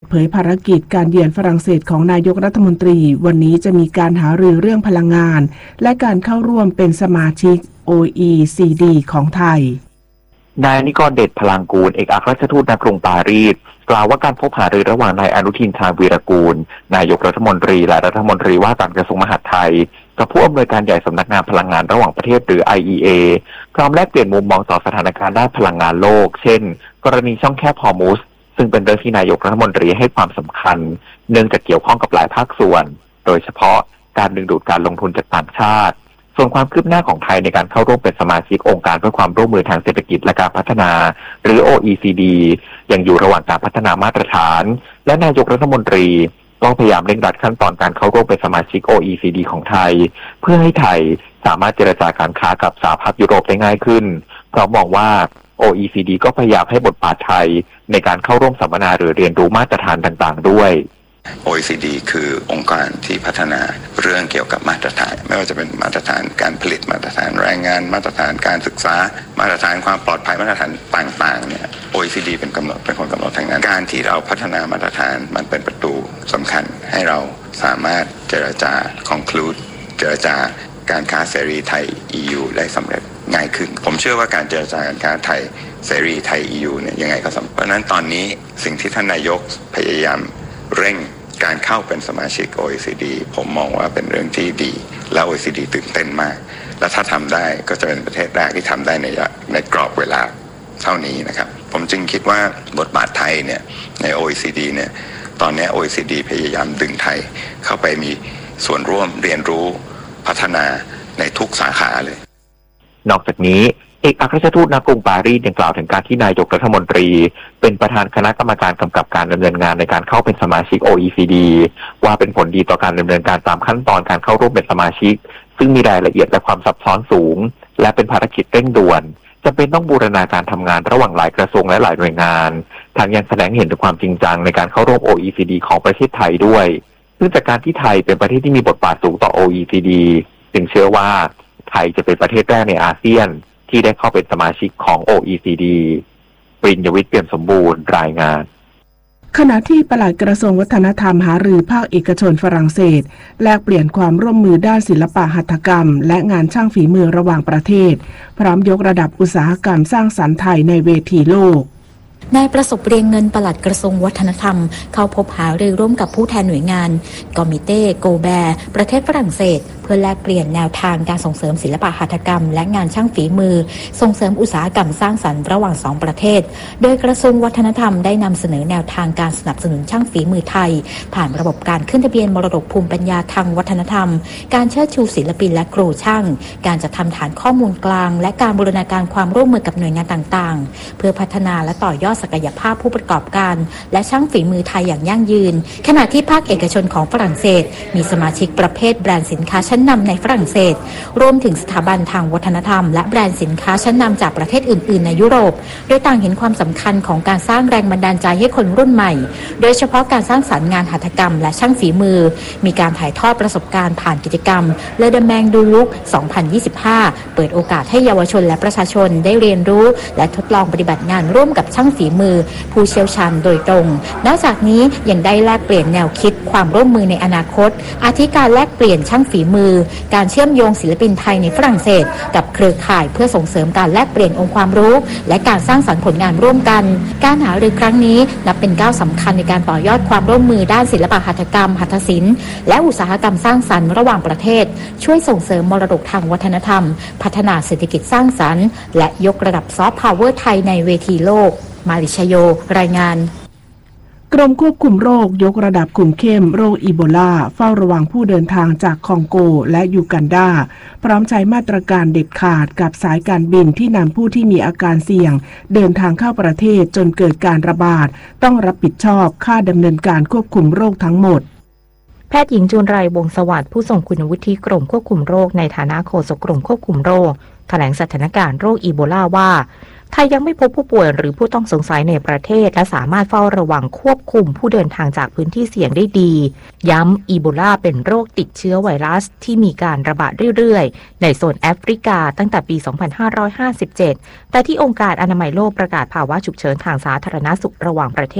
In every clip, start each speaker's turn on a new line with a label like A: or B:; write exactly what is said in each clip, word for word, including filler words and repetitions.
A: เผยภารกิจการเยือนฝรั่งเศสของนายกรัฐมนตรีวันนี้จะมีการหารือเรื่องพลังงานและการเข้าร่วมเป็นสมาชิก โอ อี ซี ดี ของไทย
B: นายนิกรเดชพลังกูลเอกอัครราชทูตณกรุงปารีสกล่าวว่าการพบหารือระหว่างนายอนุทินชาญวีรกูลนายกรัฐมนตรีและรัฐมนตรีว่าการกระทรวงมหาดไทยกับผู้อำนวยการใหญ่สำนักงานพลังงานระหว่างประเทศหรือ ไอ อี เอ พร้อมแลกเปลี่ยนมุมมองต่อสถานการณ์ด้านพลังงานโลกเช่นกรณีช่องแคบฮอร์มุซซึ่งเป็นเรื่องที่นายกรัฐมนตรีให้ความสำคัญเนื่องจากเกี่ยวข้องกับหลายภาคส่วนโดยเฉพาะการดึงดูดการลงทุนจากต่างชาติส่วนความคืบหน้าของไทยในการเข้าร่วมเป็นสมาชิกองค์การเพื่อความร่วมมือทางเศรษฐกิจและการพัฒนาหรือ โอ อี ซี ดี ยังอยู่ระหว่างการพัฒนามาตรฐานและนายกรัฐมนตรีต้องพยายามเร่งรัดขั้นตอนการเข้าร่วมเป็นสมาชิก โอ อี ซี ดี ของไทยเพื่อให้ไทยสามารถเจรจาการค้ากับสหภาพยุโรปได้ง่ายขึ้นเพราะมองว่า โอ อี ซี ดี ก็พยายามให้บทบาทไทยในการเข้าร่วมสัมมนาหรือเรียนรู้มาตรฐานต่างๆด้วย
C: โอ อี ซี ดี คือองค์การที่พัฒนาเรื่องเกี่ยวกับมาตรฐานไม่ว่าจะเป็นมาตรฐานการผลิตมาตรฐานแรงงานมาตรฐานการศึกษามาตรฐานความปลอดภัยมาตรฐานต่างๆเนี่ย โอ อี ซี ดี เป็นกำหนดเป็นคนกำหนดทั้งนั้นการที่เราพัฒนามาตรฐานมันเป็นประตูสำคัญให้เราสามารถเจรจา conclude เจรจาการค้าเสรีไทย อี ยู ได้สำเร็จง่ายขึ้นผมเชื่อว่าการเจรจาการค้าไทยเสรีไทย อี ยู เนี่ยยังไงก็สำเร็จเพราะนั้นตอนนี้สิ่งที่ท่านนายกพยายามเร่งการเข้าเป็นสมาชิก โอ อี ซี ดี ผมมองว่าเป็นเรื่องที่ดีและ โอ อี ซี ดี ตื่นเต้นมากและถ้าทำได้ก็จะเป็นประเทศแรกที่ทำได้ในในกรอบเวลาเท่านี้นะครับผมจึงคิดว่าบทบาทไทยเนี่ยใน โอ อี ซี ดี เนี่ยตอนนี้ โอ อี ซี ดี พยายามดึงไทยเข้าไปมีส่วนร่วมเรียนรู้พัฒนาในทุกสาขาเลย
B: นอกจากนี้เอกอัครราชทูตณกรุงปารีสยังกล่าวถึงการที่นายกรัฐมนตรีเป็นประธานคณะกรรมการกำกับการดำเนินงานในการเข้าเป็นสมาชิก โอ อี ซี ดี ว่าเป็นผลดีต่อการดำเนินการตามขั้นตอนการเข้าร่วมเป็นสมาชิกซึ่งมีรายละเอียดและความซับซ้อนสูงและเป็นภารกิจเร่งด่วนจำเป็นต้องบูรณาการทำงานระหว่างหลายกระทรวงและหลายหน่วยงานทางยังแสดงเห็นถึงความจริงจังในการเข้าร่วม โอ อี ซี ดี ของประเทศไทยด้วยซึ่งจากการที่ไทยเป็นประเทศที่มีบทบาทสูงต่อ โอ อี ซี ดี จึงเชื่อว่าไทยจะเป็นประเทศแรกในอาเซียนที่ได้เข้าเป็นสมาชิกของ โอ อี ซี ดี ปริญญวิทย์เปี่ยมสมบูรณ์รายงาน
A: ขณะที่ปลัดกระทรวงวัฒนธรรมหารือภาคเอกชนฝรั่งเศสแลกเปลี่ยนความร่วมมือด้านศิลปะหัตถกรรมและงานช่างฝีมือระหว่างประเทศพร้อมยกระดับอุตสาหกรรมสร้างสรรค์ไทยในเวทีโลก
D: นายประสบเรียงเงินปลัดกระทรวงวัฒนธรรมเข้าพบหารือร่วมกับผู้แทนหน่วยงานกอมิเต้โกแบร์ประเทศฝรั่งเศสเพื่อแลกเปลี่ยนแนวทางการส่งเสริมศิลปะหัตถกรรมและงานช่างฝีมือส่งเสริมอุตสาหกรรมสร้างสรรค์ระหว่างสองประเทศโดยกระทรวงวัฒนธรรมได้นำเสนอแนวทางการสนับสนุนช่างฝีมือไทยผ่านระบบการขึ้นทะเบียนมรดกภูมิปัญญาทางวัฒนธรรมการเชิดชูศิลปินและครูช่างการจัดทำฐานข้อมูลกลางและการบูรณาการความร่วมมือกับหน่วยงานต่างๆเพื่อพัฒนาและต่อยอดศักยภาพผู้ประกอบการและช่างฝีมือไทยอย่างยั่งยืนขณะที่ภาคเอกชนของฝรั่งเศสมีสมาชิกประเภทแบรนด์สินค้าชั้นนำในฝรั่งเศสรวมถึงสถาบันทางวัฒนธรรมและแบรนด์สินค้าชั้นนำจากประเทศอื่นๆในยุโรปโดยต่างเห็นความสำคัญของการสร้างแรงบันดาลใจให้คนรุ่นใหม่โดยเฉพาะการสร้างสรรค์งานหัตถกรรมและช่างฝีมือมีการถ่ายทอดประสบการณ์ผ่านกิจกรรมเลอเดแมงดูลุกสองพันยี่สิบห้าเปิดโอกาสให้เยาวชนและประชาชนได้เรียนรู้และทดลองปฏิบัติงานร่วมกับช่างฝีมือผู้เชี่ยวชาญโดยตรงนอกจากนี้ยังได้แลกเปลี่ยนแนวคิดความร่วมมือในอนาคตอาทิการแลกเปลี่ยนช่างฝีมือการเชื่อมโยงศิลปินไทยในฝรั่งเศสกับเครือข่ายเพื่อส่งเสริมการแลกเปลี่ยนองค์ความรู้และการสร้างสรรค์ผลงานร่วมกันการหารือครั้งนี้นับเป็นก้าวสำคัญในการต่อยอดความร่วมมือด้านศิลปะหัตถกรรมหัตถศิลป์และอุตสาหกรรมสร้างสรรค์ระหว่างประเทศช่วยส่งเสริมมรดกทางวัฒนธรรมพัฒนาเศรษฐกิจสร้างสรรค์และยกระดับซอฟต์พาวเวอร์ไทยในเวทีโลกมาริชโยรายงาน
A: กรมควบคุมโรคยกระดับคุมเข้มโรคอีโบลาเฝ้าระวังผู้เดินทางจากคองโกและยูกันดาพร้อมใช้มาตรการเด็ดขาดกับสายการบินที่นำผู้ที่มีอาการเสี่ยงเดินทางเข้าประเทศจนเกิดการระบาดต้องรับผิดชอบค่าดำเนินการควบคุมโรคทั้งหมด
E: แพทย์หญิงจุลไรวงศ์สวัสดิ์ผู้ทรงคุณวุฒิกรมควบคุมโรคในฐานะโฆษกกรมควบคุมโรคแถลงสถานการณ์โรคอีโบลาว่าไทยยังไม่พบผู้ป่วยหรือผู้ต้องสงสัยในประเทศและสามารถเฝ้าระวังควบคุมผู้เดินทางจากพื้นที่เสี่ยงได้ดีย้ำอีโบลาเป็นโรคติดเชื้อไวรัสที่มีการระบาดเรื่อยๆในโซนแอฟริกาตั้งแต่ปี สองพันห้าร้อยห้าสิบเจ็ด แต่ที่องค์การอนามัยโลกประกาศภาวะฉุกเฉินทางสาธารณสุขระหว่างประเทศเ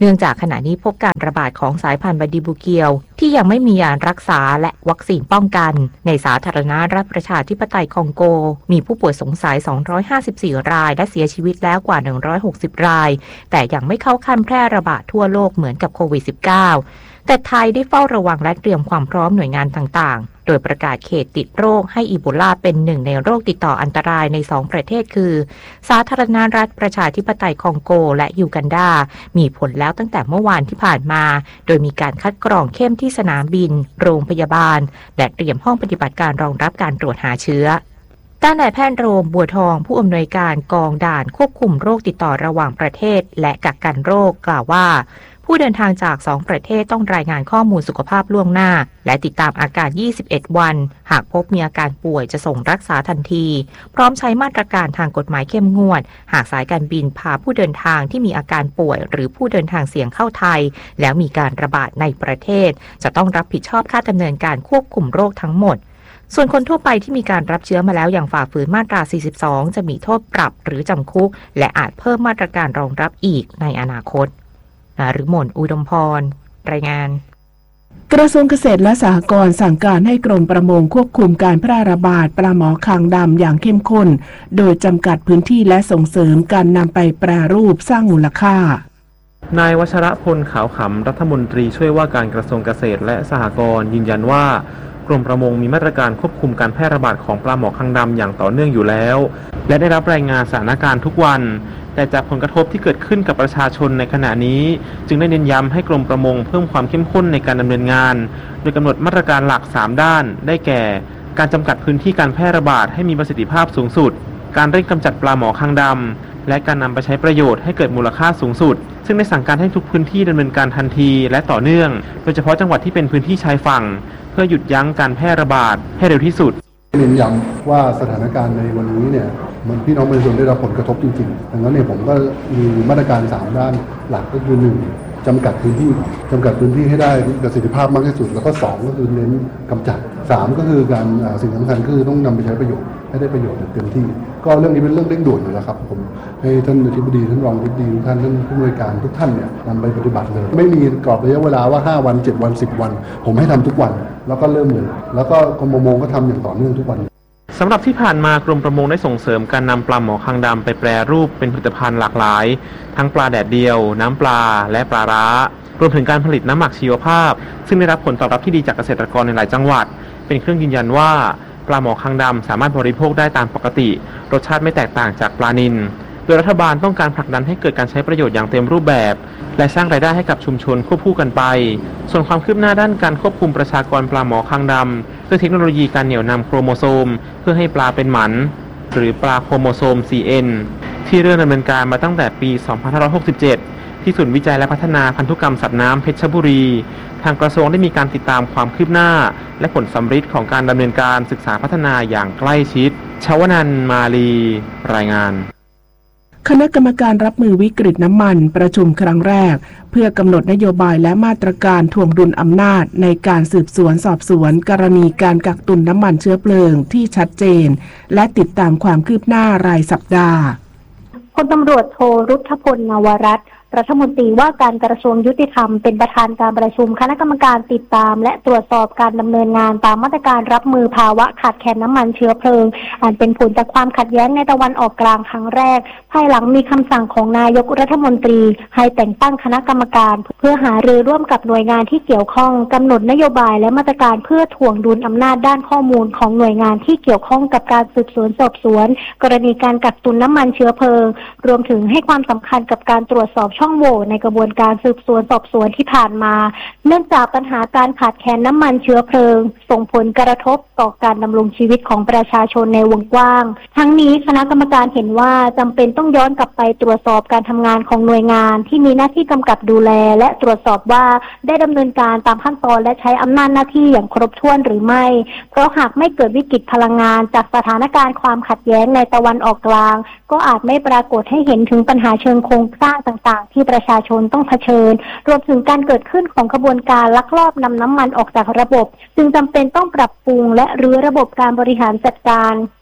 E: นื่องจากขณะนี้พบการระบาดของสายพันธุ์บาดิบูเกียวที่ยังไม่มียารักษาและวัคซีนป้องกันในสาธารณรัฐประชาธิปไตยคองโกมีผู้ป่วยสงสัยสองร้อยห้าสิบสี่รายและเสียชีวิตแล้วกว่าหนึ่งร้อยหกสิบรายแต่ยังไม่เข้าขั้นแพร่ระบาดทั่วโลกเหมือนกับโควิด สิบเก้า แต่ไทยได้เฝ้าระวังและเตรียมความพร้อมหน่วยงานต่างๆโดยประกาศเขตติดโรคให้อีโบลาเป็นหนึ่งในโรคติดต่ออันตรายในสองประเทศคือสาธารณรัฐประชาธิปไตยคองโกและยูกันดามีผลแล้วตั้งแต่เมื่อวานที่ผ่านมาโดยมีการคัดกรองเข้มที่สนามบินโรงพยาบาลและเตรียมห้องปฏิบัติการรองรับการตรวจหาเชื้อด้านนายแพทย์โรมบัวทองผู้อำนวยการกองด่านควบคุมโรคติดต่อระหว่างประเทศและกักกันโรคกล่าวว่าผู้เดินทางจากสองประเทศต้องรายงานข้อมูลสุขภาพล่วงหน้าและติดตามอาการยี่สิบเอ็ดวันหากพบมีอาการป่วยจะส่งรักษาทันทีพร้อมใช้มาตรการทางกฎหมายเข้มงวดหากสายการบินพาผู้เดินทางที่มีอาการป่วยหรือผู้เดินทางเสี่ยงเข้าไทยแล้วมีการระบาดในประเทศจะต้องรับผิดชอบค่าดำเนินการควบคุมโรคทั้งหมดส่วนคนทั่วไปที่มีการรับเชื้อมาแล้วอย่างฝ่าฝืนมาตราสี่สิบสองจะมีโทษปรับหรือจำคุกและอาจเพิ่มมาตรการรองรับอีกในอนาคตนฤมล อุดมพรรายงาน
A: กระทรวงเกษตรและสหกรณ์สั่งการให้กรมประมงควบคุมการแพร่ระบาดปลาหมอคางดำอย่างเข้มข้นโดยจำกัดพื้นที่และส่งเสริมการนำไปแปรรูปสร้างมูลค่าน
F: ายวัชรพลขาวขำรัฐมนตรีช่วยว่าการกระทรวงเกษตรและสหกรณ์ยืนยันว่ากรมประมงมีมาตรการควบคุมการแพร่ระบาดของปลาหมอคางดำอย่างต่อเนื่องอยู่แล้วและได้รับรายงานสถานการณ์ทุกวันแต่จากผลกระทบที่เกิดขึ้นกับประชาชนในขณะนี้จึงได้เน้นย้ำให้กรมประมงเพิ่มความเข้มข้นในการดำเนินงานโดยกำหนดมาตรการหลักสามด้านได้แก่การจำกัดพื้นที่การแพร่ระบาดให้มีประสิทธิภาพสูงสุดการเร่งกำจัดปลาหมอคางดำและการนำไปใช้ประโยชน์ให้เกิดมูลค่าสูงสุดซึ่งได้สั่งการให้ทุกพื้นที่ดำเนินการทันทีและต่อเนื่องโดยเฉพาะจังหวัดที่เป็นพื้นที่ชายฝั่งเพื่อหยุดยั้งการแพร่ระบาดให้เร็วที่สุด
G: เน้นย้ำว่าสถานการณ์ในวันนี้เนี่ยมันพี่น้องประชาชนได้รับผลกระทบจริงๆดังนั้นเนี่ยผมก็มีมาตรการสามด้านหลักก็คือหนึ่งจำกัดพื้นที่จำกัดพื้นที่ให้ได้ประสิทธิภาพมากที่สุดแล้วก็สองก็คือเน้นกำจัดสามก็คือการสิ่งสำคัญคือต้องนำไปใช้ประโยชน์ให้ได้ประโยชน์เต็มที่ก็เรื่องนี้เป็นเรื่องเร่งด่วนเลยนะครับผมให้ท่านอธิบดีท่านรองอธิบดีทุกท่านท่านผู้อำนวยการทุกท่านเนี่ยนำไปปฏิบัติเลยไม่มีกรอบระยะเวลาว่าห้าวันเจ็ดวันสิบวันผมให้ทำทุกวันแล้วก็เริ่มเลยแล้วก็กรมประมงก็ทำอย่างต่อเนื่องทุกวัน
F: สำหรับที่ผ่านมากรมประมงได้ส่งเสริมการนำปลาหมอคางดำไปแปรรูปเป็นผลิตภัณฑ์หลากหลายทั้งปลาแดดเดียวน้ำปลาและปลาร้ารวมถึงการผลิตน้ำหมักชีวภาพซึ่งได้รับผลตอบรับที่ดีจากเกษตรกรในหลายจังหวัดเป็นเครื่องยืนยันว่าปลาหมอคางดำสามารถบริโภคได้ตามปกติรสชาติไม่แตกต่างจากปลานิลโดยรัฐบาลต้องการผลักดันให้เกิดการใช้ประโยชน์อย่างเต็มรูปแบบและสร้างรายได้ให้กับชุมชนควบคู่กันไปส่วนความคืบหน้าด้านการควบคุมประชากรปลาหมอคางดำด้วยเทคโนโลยีการเหนี่ยวนำโครโมโซมเพื่อให้ปลาเป็นหมันหรือปลาโครโมโซม ซี เอ็น ที่เริ่มดำเนินการมาตั้งแต่ปี สองพันห้าร้อยหกสิบเจ็ด ที่ศูนย์วิจัยและพัฒนาพันธุกรรมสัตว์น้ำเพชรบุรีทางกระทรวงได้มีการติดตามความคืบหน้าและผลสำฤทธิ์ของการดำเนินการศึกษาพัฒนาอย่างใกล้ชิดชวนันท์มาลีรายงาน
A: คณะกรรมการรับมือวิกฤตน้ำมันประชุมครั้งแรกเพื่อกำหนดนโยบายและมาตรการทวงดุลอำนาจในการสืบสวนสอบสวนกรณีการกักตุนน้ำมันเชื้อเพลิงที่ชัดเจนและติดตามความคืบหน้ารายสัปดาห์
H: พลตำรวจโทรุทธพล นวรัตน์รัฐมนตรีว่าการกระทรวงยุติธรรมเป็นประธานการประชุมคณะกรรมการติดตามและตรวจสอบการดำเนินงานตามมาตรการรับมือภาวะขาดแคลนน้ำมันเชื้อเพลิงอันเป็นผลจากความขัดแย้งในตะวันออกกลางครั้งแรกภายหลังมีคำสั่งของนายกรัฐมนตรีให้แต่งตั้งคณะกรรมการเพื่อหารือร่วมกับหน่วยงานที่เกี่ยวข้องกำหนดนโยบายและมาตรการเพื่อถ่วงดุลอำนาจด้านข้อมูลของหน่วยงานที่เกี่ยวข้องกับการสืบสวนสอบสวนกรณีการกักตุนน้ำมันเชื้อเพลิงรวมถึงให้ความสำคัญกับการตรวจสอบช่องโหว่ในกระบวนการสืบสวนสอบสวนที่ผ่านมาเนื่องจากปัญหาการขาดแคลนน้ำมันเชื้อเพลิงส่งผลกระทบต่อการดำรงชีวิตของประชาชนในวงกว้างทั้งนี้คณะกรรมการเห็นว่าจำเป็นต้องย้อนกลับไปตรวจสอบการทำงานของหน่วยงานที่มีหน้าที่กำกับดูแลและตรวจสอบว่าได้ดำเนินการตามขั้นตอนและใช้อำนาจหน้าที่อย่างครบถ้วนหรือไม่เพราะหากไม่เกิดวิกฤตพลังงานจากสถานการณ์ความขัดแย้งในตะวันออกกลางก็อาจไม่ปรากฏให้เห็นถึงปัญหาเชิงโครงสร้างต่างๆที่ประชาชนต้องเผชิญรวมถึงการเกิดขึ้นของกระบวนการลักลอบนำน้ำมันออกจากระบบจึงจำเป็นต้องปรับปรุงและรื้อระบบการบริหารจัดการ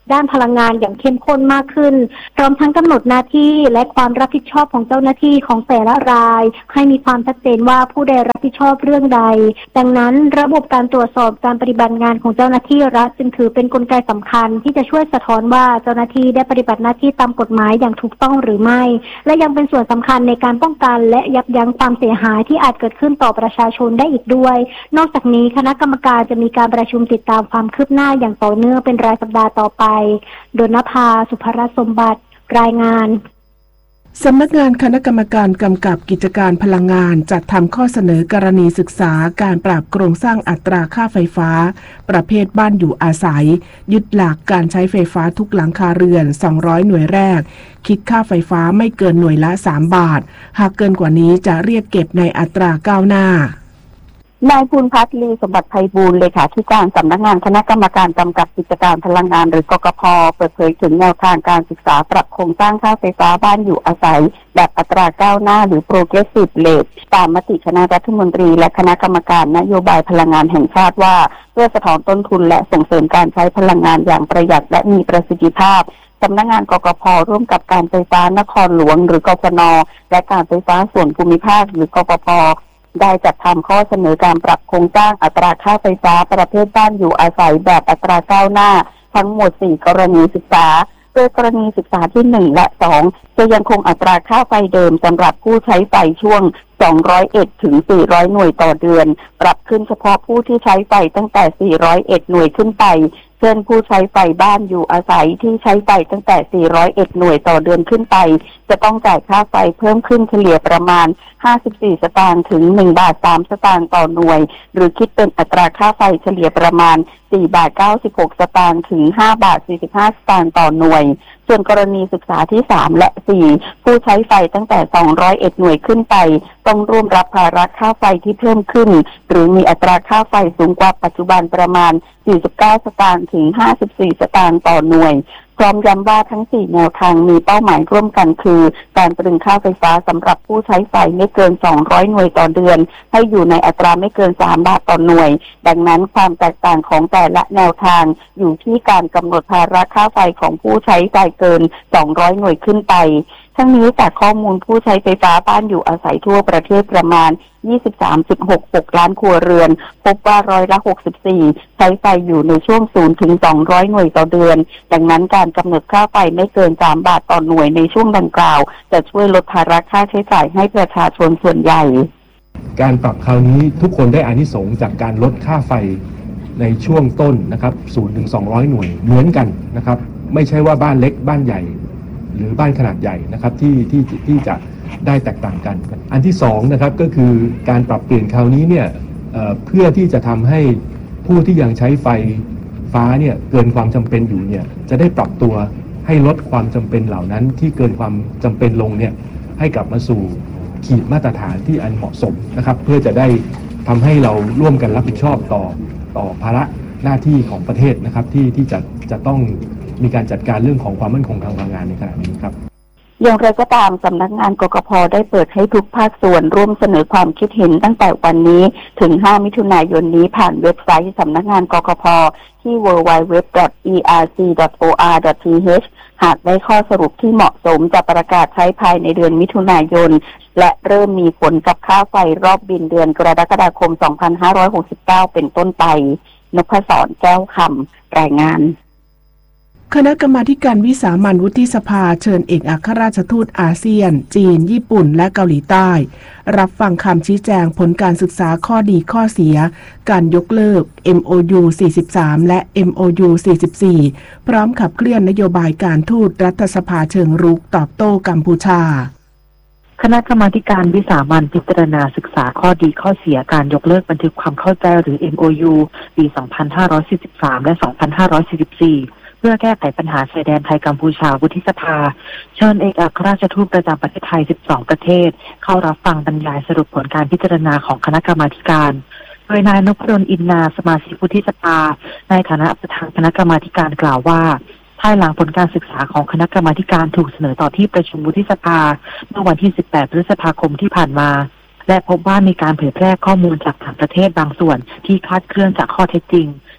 H: ด้านพลังงานอย่างเข้มข้นมากขึ้นพร้อมทั้งกำหนดหน้าที่และความรับผิดชอบของเจ้าหน้าที่ของแต่ละรายให้มีความชัดเจนว่าผู้ใดรับผิดชอบเรื่องใดดังนั้นระบบการตรวจสอบการปฏิบัติงานของเจ้าหน้าที่รัฐจึงถือเป็นกลไกสำคัญที่จะช่วยสะท้อนว่าเจ้าหน้าที่ได้ปฏิบัติหน้าที่ตามกฎหมายอย่างถูกต้องหรือไม่และยังเป็นส่วนสำคัญในการป้องกันและยับยั้งความเสียหายที่อาจเกิดขึ้นต่อประชาชนได้อีกด้วยนอกจากนี้คณะกรรมการจะมีการประชุมติดตามความคืบหน้าอย่างต่อเนื่องเป็นรายสัปดาห์ต่อไปดลนภา สุภรัตน์สมบัติรายงาน
A: สำนักงานคณะกรรมการกำกับกิจการพลังงานจัดทำข้อเสนอกรณีศึกษาการปรับโครงสร้างอัตราค่าไฟฟ้าประเภทบ้านอยู่อาศัยยึดหลักการใช้ไฟฟ้าทุกหลังคาเรือนสองร้อยหน่วยแรกคิดค่าไฟฟ้าไม่เกินหน่วยละสามบาทหากเกินกว่านี้จะเรียกเก็บในอัตราก้าวหน้าน
I: ายภูลพัฒน์ลีสมบัติไพบูลย์เลขาธิการสำนักงานคณะกรรมการกำกับกิจการพลังงานหรือกกพ.เปิดเผยถึงแนวทางการศึกษาปรับโครงสร้างค่าไฟฟ้าบ้านอยู่อาศัยแบบอัตราก้าวหน้าหรือ progressive rate ตามมติคณะรัฐมนตรีและคณะกรรมการนโยบายพลังงานแห่งชาติว่าเพื่อสะท้อนต้นทุนและส่งเสริมการใช้พลังงานอย่างประหยัดและมีประสิทธิภาพสำนักงานกกพ.ร่วมกับการไฟฟ้านครหลวงหรือกฟน.และการไฟฟ้าส่วนภูมิภาคหรือกฟผ.ได้จัดทำข้อเสนอการปรับโครงสร้างอัตราค่าไฟฟ้าประเภทบ้านอยู่อาศัยแบบอัตราก้าวหน้าทั้งหมดสี่กรณีศึกษาโดยกรณีศึกษาที่หนึ่งและสองจะยังคงอัตราค่าไฟเดิมสำหรับผู้ใช้ไฟช่วงสองร้อยเอ็ดถึงสี่ร้อยหน่วยต่อเดือนปรับขึ้นเฉพาะผู้ที่ใช้ไฟตั้งแต่สี่ร้อยเอ็ดหน่วยขึ้นไปเช่นผู้ใช้ไฟบ้านอยู่อาศัยที่ใช้ไฟตั้งแต่สี่ร้อยเอ็ดหน่วยต่อเดือนขึ้นไปจะต้องจ่ายค่าไฟเพิ่มขึ้นเฉลี่ยประมาณห้าสิบสี่สตางค์ถึงหนึ่งบาทสามสตางค์ต่อหน่วยหรือคิดเป็นอัตราค่าไฟเฉลี่ยประมาณสี่บาทเก้าสิบหกสตางค์ถึงห้าบาทสี่สิบห้าสตางค์ต่อหน่วยส่วนกรณีศึกษาที่สามและสี่ผู้ใช้ไฟตั้งแต่สองร้อยเอ็ดหน่วยขึ้นไปต้องร่วมรับภาระค่าไฟที่เพิ่มขึ้นหรือมีอัตราค่าไฟสูงกว่าปัจจุบันประมาณสี่สิบเก้าสตางค์ถึงห้าสิบสี่สตางค์ต่อหน่วยพร้อมย้ำว่าทั้งสี่แนวทางมีเป้าหมายร่วมกันคือการตรึงค่าไฟฟ้าสำหรับผู้ใช้ไฟไม่เกินสองร้อยหน่วยต่อเดือนให้อยู่ในอัตราไม่เกินสามบาทต่อหน่วยดังนั้นความแตกต่างของแต่ละแนวทางอยู่ที่การกำหนดภาระค่าไฟของผู้ใช้ไฟเกินสองร้อยหน่วยขึ้นไปทั้งนี้จากข้อมูลผู้ใช้ไฟฟ้าบ้านอยู่อาศัยทั่วประเทศประมาณ ยี่สิบสามจุดหกหก ล้านครัวเรือนพบว่าร้อยละหกสิบสี่ใช้ไฟอยู่ในช่วงศูนย์ถึงสองร้อยหน่วยต่อเดือนดังนั้นการกำหนดค่าไฟไม่เกินสามบาทต่อหน่วยในช่วงดังกล่าวจะช่วยลดภาระค่าใช้จ่ายให้ประชาชนส่วนใหญ่
J: การปรับคราวนี้ทุกคนได้อานิสงส์จากการลดค่าไฟในช่วงต้นนะครับศูนย์ถึงสองร้อยหน่วยเหมือนกันนะครับไม่ใช่ว่าบ้านเล็กบ้านใหญ่หรือบ้านขนาดใหญ่นะครับที่ที่ที่จะได้แตกต่างกันอันที่สองนะครับก็คือการปรับเปลี่ยนคราวนี้เนี่ย เอ่อ เพื่อที่จะทำให้ผู้ที่ยังใช้ไฟฟ้าเนี่ยเกินความจำเป็นอยู่เนี่ยจะได้ปรับตัวให้ลดความจำเป็นเหล่านั้นที่เกินความจำเป็นลงเนี่ยให้กลับมาสู่ขีดมาตรฐานที่อันเหมาะสมนะครับเพื่อจะได้ทำให้เราร่วมกันรับผิดชอบต่อต่อภาระหน้าที่ของประเทศนะครับที่ที่จะจะต้องมีการจัดการเรื่องของความมั่นคงทางพลังงานในขณะนี้ครับ
I: อย่างไรก็ตามสำนักงานกกพ.ได้เปิดให้ทุกภาคส่วนร่วมเสนอความคิดเห็นตั้งแต่วันนี้ถึงห้ามิถุนายนนี้ผ่านเว็บไซต์สำนักงานกกพ.ที่ ดับเบิลยู ดับเบิลยู ดับเบิลยู ดอท อี อาร์ ซี ดอท โอ อาร์ ดอท ที เอช หากได้ข้อสรุปที่เหมาะสมจะประกาศใช้ภายในเดือนมิถุนายนและเริ่มมีผลกับค่าไฟรอบบินเดือนกรกฎาคมสองพันห้าร้อยหกสิบเก้าเป็นต้นไปนพศรแก้วคำรายงาน
A: คณะกรรมาการวิสามัญวุฒิสภาเชิญเอกอัครราชทูตอาเซียนจีนญี่ปุ่นและเกาหลีใต้รับฟังคำชี้แจงผลการศึกษาข้อดีข้อเสียการยกเลิก เอ็ม โอ ยู สี่สิบสาม และ เอ็ม โอ ยู สี่สิบสี่ พร้อมขับเคลื่อนนโยบายการทูตรัฐสภาเชิงรุกตอบโต้กัมพูชา
K: คณะกรรมาการวิสามัญพิจารณาศึกษาข้อดีข้อเสียการยกเลิกบันทึกความเข้าใจหรือ เอ็ม โอ ยู ปี สองพันห้าร้อยสี่สิบสาม และ สองพันห้าร้อยสี่สิบสี่เพื่อแก้ไขปัญหาชายแดนไทยกัมพูชาวุฒิสภาเชิญเอกอัครราชทูตประจำประเทศไทยสิบสองประเทศเข้ารับฟังบรรยายสรุปผลการพิจารณาของคณะกรรมาการโดยนายนพดลอินนาสมาชิกวุฒิสภาในฐานะประธานคณะกรรมาการกล่าวว่าภายหลังผลการศึกษาของคณะกรรมาการถูกเสนอต่อที่ประชุมวุฒิสภาเมื่อวันที่สิบแปดพฤษภาคมที่ผ่านมาและพบว่ามีการเผยแพร่ข้อมูลจากต่างประเทศบางส่วนที่คลาดเคลื่อนจากข้อเท็จจริง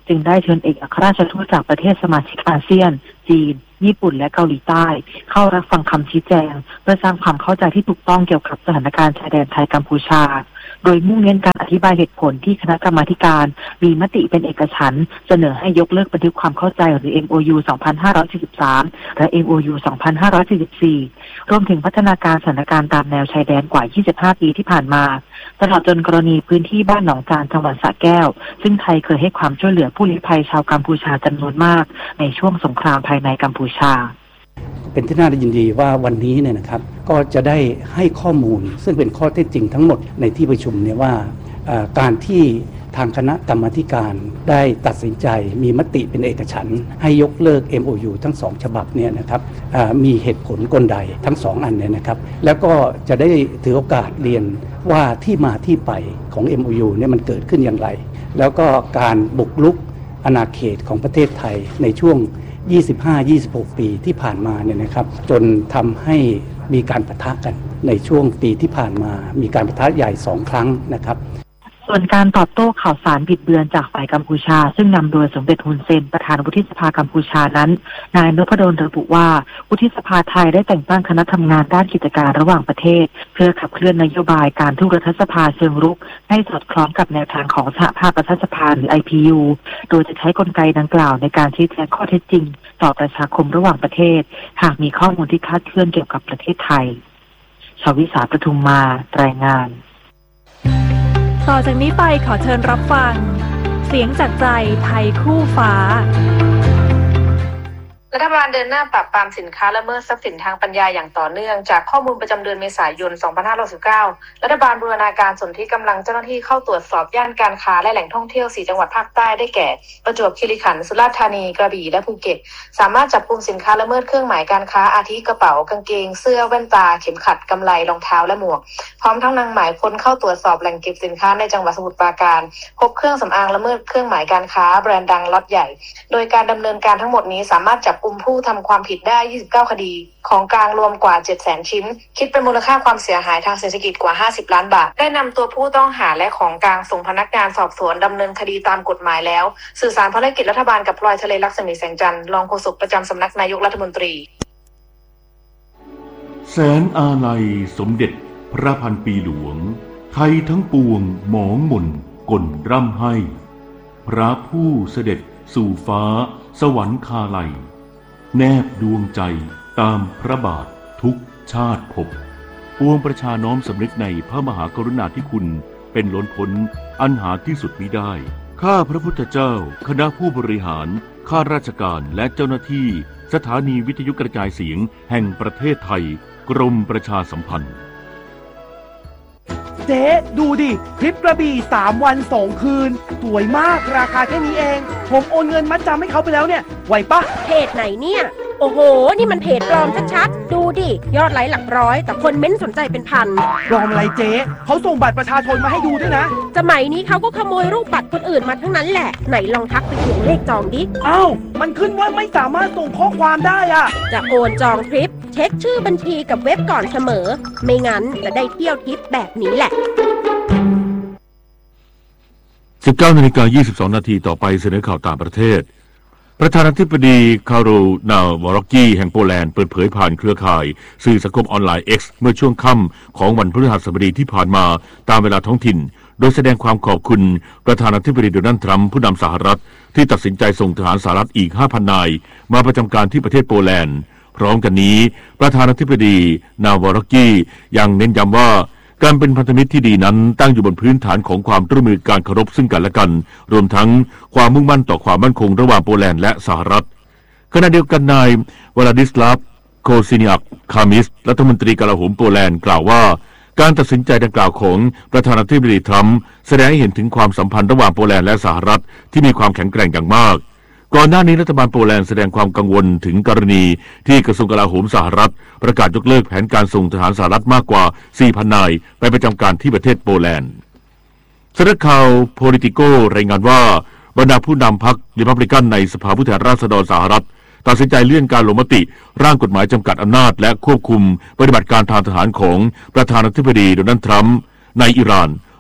K: จึงได้เชิญเอกอัครราชทูตจากประเทศสมาชิกอาเซียนจีนญี่ปุ่นและเกาหลีใต้เข้ารับฟังคำชี้แจงเพื่อสร้างความเข้าใจที่ถูกต้องเกี่ยวกับสถานการณ์ชายแดนไทยกัมพูชาโดยมุ่งเน้นการอธิบายเหตุผลที่คณะกรรมาธิการมีมติเป็นเอกฉันท์เสนอให้ยกเลิกบันทึกความเข้าใจหรือ เอ็ม โอ ยู สองพันห้าร้อยสี่สิบสาม และ เอ็ม โอ ยู สองพันห้าร้อยสี่สิบสี่ รวมถึงพัฒนาการสถานการณ์ตามแนวชายแดนกว่า ยี่สิบห้า ปีที่ผ่านมาตลอดจนกรณีพื้นที่บ้านหนองจานจังหวัดสระแก้วซึ่งไทยเคยให้ความช่วยเหลือผู้ลี้ภัยชาวกัมพูชาจำนวนมากในช่วงสงครามภายในกัมพูชา
L: เป็นที่น่ายินดีว่าวันนี้เนี่ยนะครับก็จะได้ให้ข้อมูลซึ่งเป็นข้อเท็จจริงทั้งหมดในที่ประชุมเนี่ยว่าการที่ทางคณะกรรมาธิการได้ตัดสินใจมีมติเป็นเอกฉันท์ให้ยกเลิก เอ็ม โอ ยู ทั้งสองฉบับเนี่ยนะครับมีเหตุผลกลใดทั้งสองอันเนี่ยนะครับแล้วก็จะได้ถือโอกาสเรียนว่าที่มาที่ไปของ เอ็ม โอ ยู เนี่ยมันเกิดขึ้นอย่างไรแล้วก็การบุกรุกอาณาเขตของประเทศไทยในช่วงยี่สิบห้า ยี่สิบหก ปีที่ผ่านมาเนี่ยนะครับจนทำให้มีการปะทะกันในช่วงปีที่ผ่านมามีการปะทะใหญ่สองครั้งนะครับ
K: ส่วนการตอบโต้ข่าวสารบิดเบือนจากฝ่ายกัมพูชาซึ่งนำโดยสมเด็จฮุนเซนประธานวุฒิสภากัมพูชานั้นนายนพดลระบุว่าวุฒิสภาไทยได้แต่งตั้งคณะทำงานด้านกิจการระหว่างประเทศเพื่อขับเคลื่อนนโยบายการทุบรัฐสภาเชิงรุกให้สอดคล้องกับแนวทางของสหภาพรัฐสภาหรือ ไอ พี ยู โดยจะใช้กลไกดังกล่าวในการชี้แจงข้อเท็จจริงต่อประชาคมระหว่างประเทศหากมีข้อมูลที่คลาดเคลื่อนเกี่ยวกับประเทศไทยชวิสาประทุมมารายงาน
M: ต่อจากนี้ไปขอเชิญรับฟังเสียงจากใจไทยคู่ฟ้า
N: รัฐบาลเดินหน้าปราบปรามสินค้าละเมิดทรัพย์สินทางปัญญาอย่างต่อเนื่องจากข้อมูลประจำเดือนเมษายน สองพันห้าร้อยสิบเก้า รัฐบาลบูรณาการสนธิกำลังเจ้าหน้าที่เข้าตรวจสอบย่านการค้าและแหล่งท่องเที่ยวสี่จังหวัดภาคใต้ได้แก่ประจวบคีรีขันธ์สุราษฎร์ธานีกระบี่และภูเก็ตสามารถจับกุมสินค้าละเมิดเครื่องหมายการค้าอาทิกระเป๋ากางเกงเสื้อแว่นตาเข็มขัดกำไลรองเท้าและหมวกพร้อมทั้งนำหมายค้นเข้าตรวจสอบแหล่งเก็บสินค้าในจังหวัดสมุทรปราการพบเครื่องสำอางละเมิดเครื่องหมายการค้าแบรนด์ดังล็อตใหญ่โดยการดำเนินการทั้งหมดนี้สามารถจับกุมผู้ทำความผิดได้ยี่สิบเก้าคดีของกลางรวมกว่า เจ็ดแสน ชิ้นคิดเป็นมูลค่าความเสียหายทางเศรษฐกิจกว่าห้าสิบล้านบาทได้นำตัวผู้ต้องหาและของกลางส่งพนักงานสอบสวนดำเนินคดีตามกฎหมายแล้วสื่อสารภารกิจรัฐบาลกับพลอยทะเลลักษมีแสงจันทร์รองโฆษกประจำสำนักนายกรัฐมนตรี
O: แสนอาลัยสมเด็จพระพันปีหลวงไทยทั้งปวงหมองหม่นก่นร่ำให้พระผู้เสด็จสู่ฟ้าสวรรคาลัยแนบดวงใจตามพระบาททุกชาติภพปวงประชาน้อมสำนึกในพระมหากรุณาธิคุณเป็นล้นพ้นอันหาที่สุดมิได้ข้าพระพุทธเจ้าคณะผู้บริหารข้าราชการและเจ้าหน้าที่สถานีวิทยุกระจายเสียงแห่งประเทศไทยกรมประชาสัมพันธ์
P: เจ๊ดูดิทริปกระบี่สามวันสองคืนสวยมากราคาแค่นี้เองผมโอนเงินมัดจำให้เขาไปแล้วเนี่ยไหวปะ
Q: เพจไหนเนี่ยโอ้โหนี่มันเพจปลอมชัดๆดูดิยอดไลค์หลักร้อยแต่คนเม้นสนใจเป็นพัน
P: ปลอมอะไรเจ๊เขาส่งบัตรประชาชนมาให้ดูด้วยนะ
Q: สมัยนี้เขาก็ขโมยรูปบัตรคนอื่นมาทั้งนั้นแหละไหนลองทักไปเขียนเลขจองดิ
P: อ้าวมันขึ้นว่าไม่สามารถส่งข้อความได้อะ
Q: จะโอนจองทริปเช็คชื่อบัญชีกับเว็บก่อนเสมอไม่งั้นจะได้เที่ยวทริปแบบนี้แหละ
O: สิบเก้านาฬิกายี่สิบสองนาทีต่อไปเสนอข่าวต่างประเทศประธานาธิบดีคาโรลนาวารอกกี้แห่งโปแลนด์เปิดเผยผ่านเครือข่ายสื่อสังคมออนไลน์ X เมื่อช่วงค่ำของวันพฤหัสบดีที่ผ่านมาตามเวลาท้องถิ่นโดยแสดงความขอบคุณประธานาธิบดีโดนัลด์ทรัมป์ผู้นำสหรัฐที่ตัดสินใจส่งทหารสหรัฐอีก ห้าพัน นายมาประจำการที่ประเทศโปแลนด์พร้อมกันนี้ประธานาธิบดีนาวารอกกี้ยังเน้นย้ำว่าการเป็นพันธมิตรที่ดีนั้นตั้งอยู่บนพื้นฐานของความร่วมมือการเคารพซึ่งกันและกันรวมทั้งความมุ่งมั่นต่อความมั่นคงระหว่างโปแลนด์และสหรัฐขณะเดียวกันนายวลาดิสลาฟโคซินิอักคามิสรัฐมนตรีกลาโหมโปแลนด์กล่าวว่าการตัดสินใจดังกล่าวของประธานาธิบดีทรัมป์แสดงให้เห็นถึงความสัมพันธ์ระหว่างโปแลนด์และสหรัฐที่มีความแข็งแกร่งอย่างมากก่อนหน้านี้รัฐบาลโปแลนด์แสดงความกังวลถึงกรณีที่กระทรวงกลาโหมสหรัฐประกาศยกเลิกแผนการส่งทหารสหรัฐมากกว่า สี่พัน นายไปประจำการที่ประเทศโปแลนด์สำนักข่าวโพลิติโกรายงานว่าบรรดาผู้นำพรรคริพับลิกันในสภาผู้แทนราษฎรสหรัฐตัดสินใจเลื่อนการลงมติร่างกฎหมายจำกัดอำนาจและควบคุมปฏิบัติการทางทหารของประธานาธิบดีโดนัลด์ทรัมป์ในอิหร่าน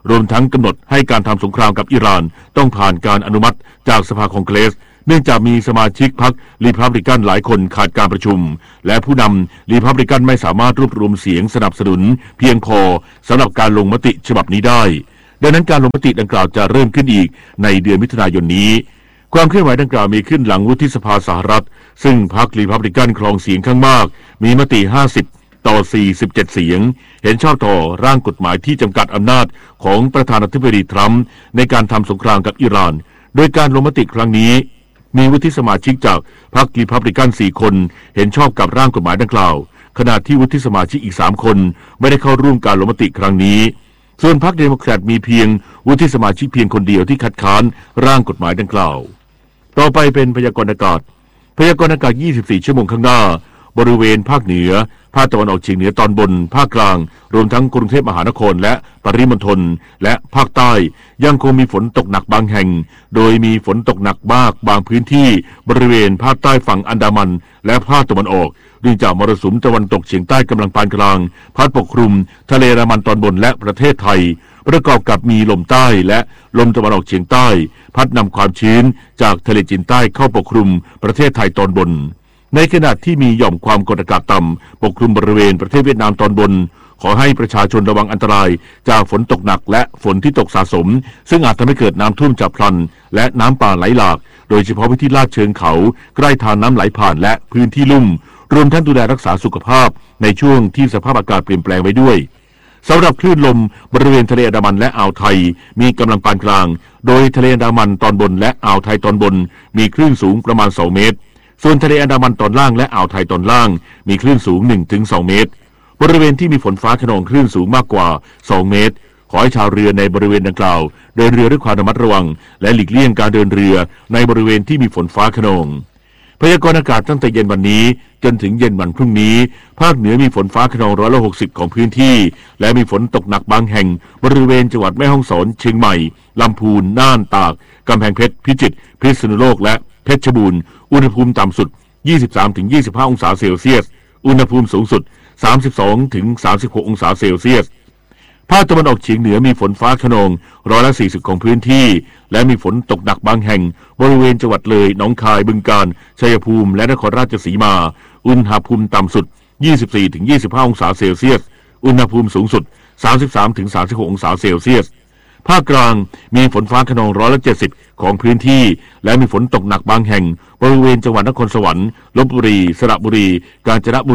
O: รวมทั้งกำหนดให้การทำสงครามกับอิหร่านต้องผ่านการอนุมัติจากสภาคองเกรสเนื่องจากมีสมาชิกพรรครีพับลิกันหลายคนขาดการประชุมและผู้นำรีพับลิกันไม่สามารถรวบรวมเสียงสนับสนุนเพียงพอสำหรับการลงมติฉบับนี้ได้ดังนั้นการลงมติดังกล่าวจะเริ่มขึ้นอีกในเดือนมิถุนายนนี้ความเคลื่อนไหวดังกล่าวมีขึ้นหลังวุฒิสภาสหรัฐซึ่งพรรครีพับลิกันครองเสียงข้างมากมีมติห้าสิบต่อสี่สิบเจ็ดเสียงเห็นชอบต่อร่างกฎหมายที่จำกัดอำนาจของประธานาธิบดีทรัมป์ในการทำสงครามกับอิหร่านโดยการลงมติครั้งนี้มีวุฒิสมาชิกจากพรรครีพับลิกันสี่คนเห็นชอบกับร่างกฎหมายดังกล่าวขณะที่วุฒิสมาชิกอีกสามคนไม่ได้เข้าร่วมการลงมติครั้งนี้ส่วนพรรคเดโมแครตมีเพียงวุฒิสมาชิกเพียงคนเดียวที่คัดค้านร่างกฎหมายดังกล่าวต่อไปเป็นพยากรณ์อากาศพยากรณ์อากาศยี่สิบสี่ชั่วโมงข้างหน้าบริเวณภาคเหนือภาคตะวันออกเฉียงเหนือตอนบนภาคกลางรวมทั้งกรุงเทพมหานครและปริมณฑลและภาคใต้ยังคงมีฝนตกหนักบางแห่งโดยมีฝนตกหนักมากบางพื้นที่บริเวณภาคใต้ฝั่งอันดามันและภาคตะวันออกเนื่องจากมรสุมตะวันตกเฉียงใต้กำลังปานกลางพัดปกคลุมทะเลอันดามันตอนบนและประเทศไทยประกอบกับมีลมใต้และลมตะวันออกเฉียงใต้พัดนำความชื้นจากทะเลจีนใต้เข้าปกคลุมประเทศไทยตอนบนในขณะที่มีหย่อมความกดอากาศต่ำปกคลุมบริเวณประเทศเวียดนามตอนบนขอให้ประชาชนระวังอันตรายจากฝนตกหนักและฝนที่ตกสะสมซึ่งอาจทำให้เกิดน้ำท่วมฉับพลันและน้ำป่าไหลหลากโดยเฉพาะพื้นที่ลาดเชิงเขาใกล้ทางน้ำไหลผ่านและพื้นที่ลุ่มรวมทั้งดูแลรักษาสุขภาพในช่วงที่สภาพอากาศเปลี่ยนแปลงไว้ด้วยสำหรับคลื่นลมบริเวณทะเลอันดามันและอ่าวไทยมีกำลังปานกลางโดยทะเลอันดามันตอนบนและอ่าวไทยตอนบนมีคลื่นสูงประมาณสองเมตรส่วนทะเลอันดามันตอนล่างและอ่าวไทยตอนล่างมีคลื่นสูง หนึ่งถึงสอง เมตรบริเวณที่มีฝนฟ้าคะนองคลื่นสูงมากกว่าสองเมตรขอให้ชาวเรือในบริเวณดังกล่าวเดินเรือด้วยความระมัดระวังและหลีกเลี่ยงการเดินเรือในบริเวณที่มีฝนฟ้าคะนองพยากรณ์อากาศตั้งแต่เย็นวันนี้จนถึงเย็นวันพรุ่งนี้ภาคเหนือมีฝนฟ้าคะนองร้อยละหกสิบของพื้นที่และมีฝนตกหนักบางแห่งบริเวณจังหวัดแม่ฮ่องสอนเชียงใหม่ลำพูนน่านตากกำแพงเพชรพิจิตรพิษณุโลกและเพชรบูรณ์อุณหภูมิต่ำสุด ยี่สิบสามถึงยี่สิบห้า องศาเซลเซียสอุณหภูมิสูงสุด สามสิบสองถึงสามสิบหก องศาเซลเซียสภาคตะวันออกเฉียงเหนือมีฝนฟ้าคะนองร้อยละสี่สิบของพื้นที่และมีฝนตกหนักบางแห่งบริเวณจังหวัดเลยหนองคายบึงกาฬชัยภูมิและนครราชสีมาอุณหภูมิต่ำสุด ยี่สิบสี่ถึงยี่สิบห้า องศาเซลเซียสอุณหภูมิสูงสุด สามสิบสามถึงสามสิบหก องศาเซลเซียสภาคกลางมีฝนฟ้าคะนองร้อยละเจ็ดสิบของพื้นที่และมีฝนตกหนักบางแห่งบริเวณจังหวัดนครสวรรค์ลพบุรีสระบุรีกาญจนบุรี